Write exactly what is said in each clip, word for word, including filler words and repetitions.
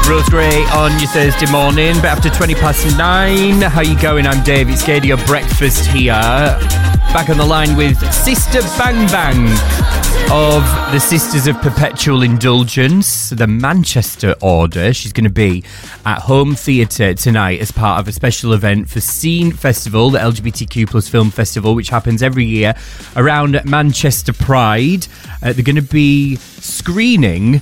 Rose Gray on your Thursday morning, but after twenty past nine. How you going? I'm Dave. It's Radio Breakfast here. Back on the line with Sister Bang Bang of the Sisters of Perpetual Indulgence, the Manchester Order. She's going to be at Home Theatre tonight as part of a special event for Scene Festival, the L G B T Q plus film festival, which happens every year around Manchester Pride. Uh, they're going to be screening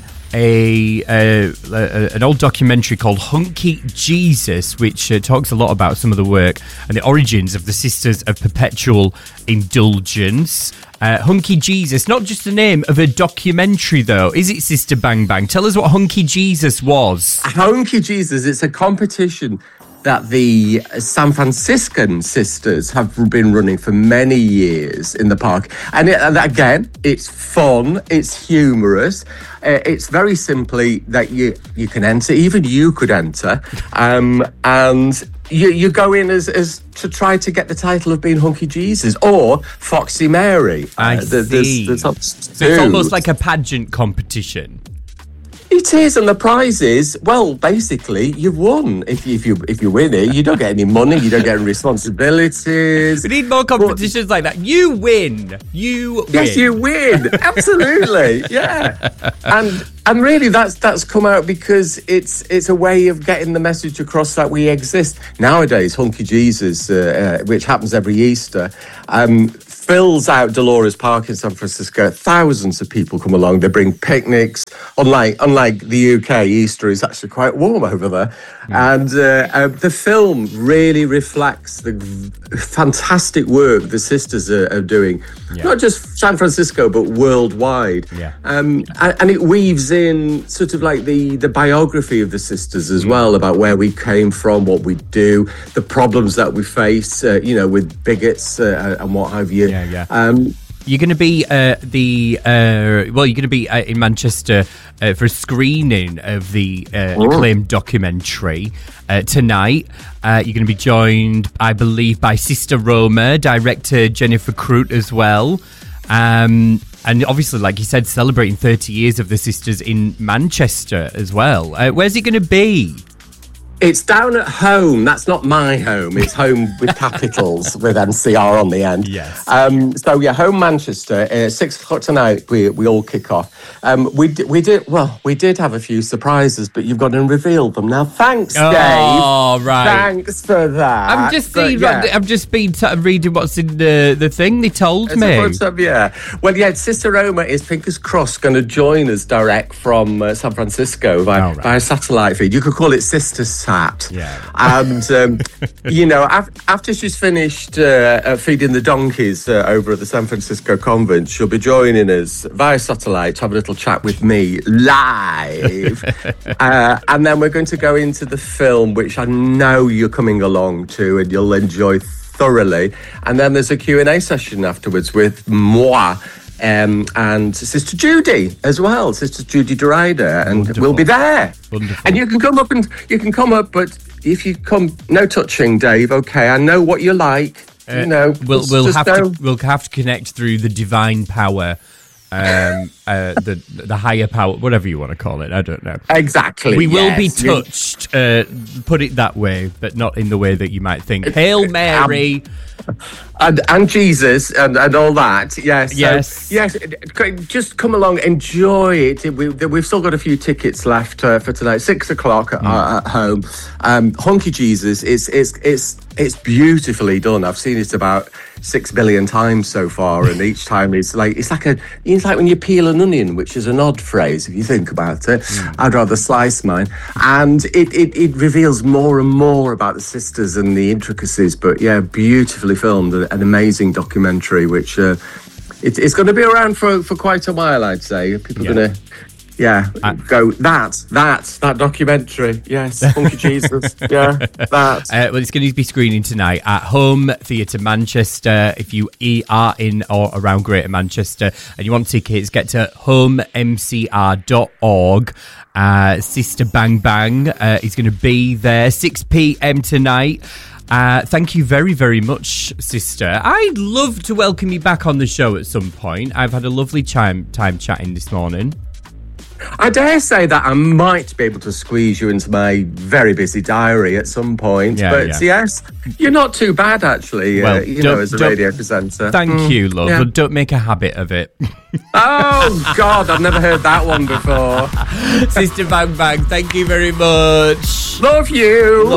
A, a, a an old documentary called Hunky Jesus, which uh, talks a lot about some of the work and the origins of the Sisters of Perpetual Indulgence. Uh, Hunky Jesus, not just the name of a documentary, though, is it, Sister Bang Bang? Tell us what Hunky Jesus was. Hunky Jesus, it's a competition that the San Franciscan sisters have been running for many years in the park. And, it, and again, it's fun, it's humorous. Uh, it's very simply that you, you can enter, even you could enter, um, and you, you go in as, as to try to get the title of being Hunky Jesus or Foxy Mary. I uh, the, see. there's, there's so it's almost like a pageant competition. It is, and the prize is, well, basically, you've won. If you, if you if you win it, you don't get any money, you don't get any responsibilities. We need more competitions but, like that. You win. You win. Yes, you win. Absolutely, yeah. And and really, that's that's come out because it's it's a way of getting the message across that we exist. Nowadays, Hunky Jesus, uh, uh, which happens every Easter, um, fills out Dolores Park in San Francisco. Thousands of people come along. They bring picnics. Unlike unlike the U K, Easter is actually quite warm over there. Mm. And uh, uh, the film really reflects the v- fantastic work the sisters are, are doing, yeah. Not just San Francisco, but worldwide. Yeah. Um, and, and it weaves in sort of like the, the biography of the sisters as mm. well, about where we came from, what we do, the problems that we face, uh, you know, with bigots uh, and what have you. Yeah, yeah. Um, You're going to be uh, the uh, well. You're going to be uh, in Manchester uh, for a screening of the uh, acclaimed documentary uh, tonight. Uh, you're going to be joined, I believe, by Sister Roma, director Jennifer Crute as well, um, and obviously, like you said, celebrating thirty years of the sisters in Manchester as well. Uh, where's it going to be? It's down at Home. That's not my home. It's Home with capitals with M C R on the end. Yes. Um, so yeah, Home Manchester. Uh, six o'clock tonight. We we all kick off. Um, we d- we did well. We did have a few surprises, but you've got to reveal them now. Thanks, oh, Dave. Oh right. Thanks for that. I'm just seeing. Yeah. I've just been t- reading what's in the the thing they told It's me. Up, yeah. Well, yeah. Sister Roma is fingers crossed going to join us direct from uh, San Francisco via, oh, right. via satellite feed. You could call it Sister Sat. Yeah. And, um, you know, af- after she's finished uh, uh, feeding the donkeys uh, over at the San Francisco convent, she'll be joining us via satellite to have a little chat with me live. uh, and then we're going to go into the film, which I know you're coming along to and you'll enjoy thoroughly. And then there's a Q and A session afterwards with moi. Um, and Sister Judy as well, Sister Judy Derider, and Wonderful. we'll be there. Wonderful. And you can come up and you can come up, but if you come, no touching, Dave. Okay, I know what you like. Uh, you know, we'll we'll have know. to we'll have to connect through the divine power, um, uh, the the higher power, whatever you want to call it. I don't know. Exactly. We will yes. be touched. Uh, put it that way, but not in the way that you might think. Hail Mary. Um, And, and Jesus and, and all that, yes. So, yes. Yes, just come along, enjoy it. We, we've still got a few tickets left uh, for tonight, six o'clock at, mm. uh, at home. Um, Hunky Jesus, it's, it's, it's, it's beautifully done. I've seen it about six billion times so far, and each time it's like, it's like a, it's like when you peel an onion, which is an odd phrase if you think about it. Mm. I'd rather slice mine. And it, it, it reveals more and more about the sisters and the intricacies, but yeah, beautifully filmed. An amazing documentary, which uh, it, it's going to be around for, for quite a while, I'd say. People are yeah. going to, yeah, I, go, that, that, that documentary. Yes, Hunky Jesus. Yeah, that. Uh, well, it's going to be screening tonight at Home Theatre Manchester. If you are in or around Greater Manchester and you want tickets, get to home m c r dot org. Uh, Sister Bang Bang uh, is going to be there, six p.m. tonight. Uh, thank you very, very much, sister. I'd love to welcome you back on the show at some point. I've had a lovely time, time chatting this morning. I dare say that I might be able to squeeze you into my very busy diary at some point. Yeah, but yeah. yes, you're not too bad, actually, Well, uh, you don't- know, as a don't- radio presenter. Thank Mm, you, love. yeah. But don't make a habit of it. Oh, God, I've never heard that one before. Sister Bang Bang, thank you very much. Love you.